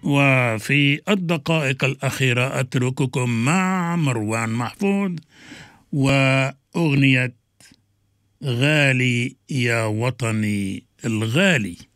وفي الدقائق الأخيرة أترككم مع مروان محفوظ وأغنية غالي يا وطني الغالي.